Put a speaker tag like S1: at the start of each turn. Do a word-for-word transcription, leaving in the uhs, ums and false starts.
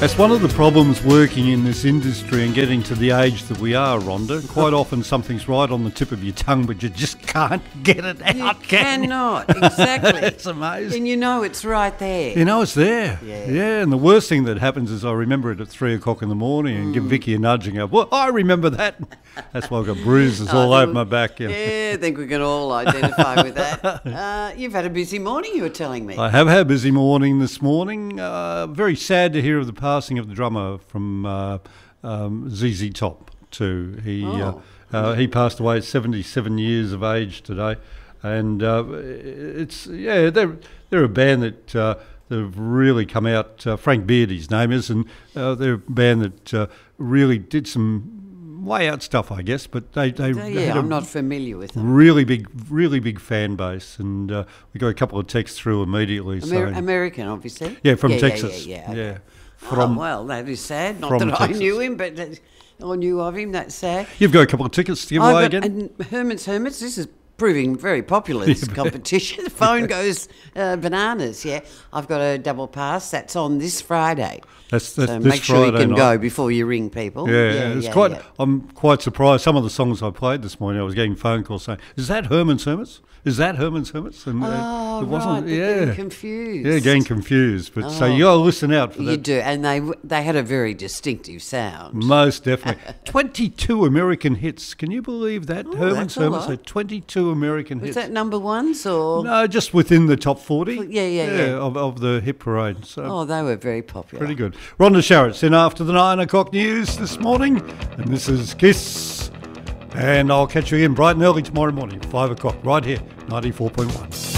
S1: That's one of the problems working in this industry and getting to the age that we are, Rhonda. Quite often something's right on the tip of your tongue, but you just can't get it out.
S2: You
S1: can
S2: cannot, exactly.
S1: It's amazing.
S2: And you know it's right there.
S1: You know it's there.
S2: Yeah.
S1: Yeah, and the worst thing that happens is I remember it at three o'clock in the morning and
S2: Mm.
S1: give Vicky a nudge and go, well, I remember that. That's why I've got bruises
S2: Oh,
S1: all
S2: I
S1: over
S2: think-
S1: my back. Yeah.
S2: Yeah, I think we can all identify with that. Uh, you've had a busy morning, you were telling me.
S1: I have had a busy morning this morning. Uh, very sad to hear of the passing of the drummer from uh, um, Z Z Top too. He
S2: Oh.
S1: uh, uh, he passed away at seventy-seven years of age today, and uh, it's yeah they're they're a band that. Uh, that have really come out. Uh, Frank Beard, his name is, and uh, they're a band that uh, really did some way out stuff, I guess. But they they,
S2: Uh,
S1: they
S2: yeah,
S1: had
S2: I'm
S1: a
S2: not familiar with them.
S1: really big, really big fan base, and uh, we got a couple of texts through immediately.
S2: Amer-
S1: saying,
S2: American, obviously.
S1: yeah, from
S2: yeah,
S1: Texas.
S2: Yeah, yeah, yeah.
S1: yeah.
S2: Oh,
S1: From
S2: well, that is sad. Not
S1: from
S2: that I
S1: Texas.
S2: knew him, but that I knew of him. That's sad.
S1: You've got a couple of tickets to give
S2: I've
S1: away
S2: got-
S1: again.
S2: And Herman's Hermits, this is proving very popular, this competition. The phone goes uh, bananas, yeah. I've got a double pass. That's on this Friday.
S1: That's, that's
S2: So
S1: this
S2: make sure you
S1: Friday
S2: can
S1: night.
S2: go before you ring people.
S1: Yeah, it's
S2: yeah,
S1: quite.
S2: yeah.
S1: I'm quite surprised. Some of the songs I played this morning, I was getting phone calls saying, "Is that Herman's Hermits? Is that Herman's Hermits?" And uh,
S2: Oh,
S1: it wasn't.
S2: right, they're
S1: yeah,
S2: getting confused.
S1: yeah, getting confused. But so
S2: Oh.
S1: you got to listen out for
S2: You
S1: that.
S2: do, and they they had a very distinctive sound.
S1: Most definitely. twenty-two American hits. Can you believe that?
S2: Oh,
S1: Herman's
S2: that's a
S1: Hermits
S2: lot.
S1: had twenty-two American
S2: Was
S1: hits.
S2: that number ones or?
S1: No, just within the top forty.
S2: Yeah, yeah, yeah.
S1: Of, of the hit parade. So
S2: Oh, they were very popular.
S1: pretty good. Rhonda Sharrett's in after the nine o'clock news this morning, and this is Kiss. And I'll catch you again bright and early tomorrow morning, five o'clock, right here, ninety-four point one.